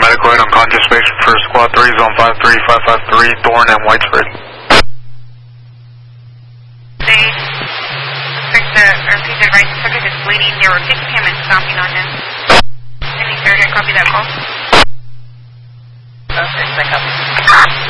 medical aid unconscious patient for squad 3, zone 53553, Thorn and Whitespread. Repeat right, subject is bleeding. They were kicking him and stomping on him. Any surgeon, copy that call? Okay, I copy.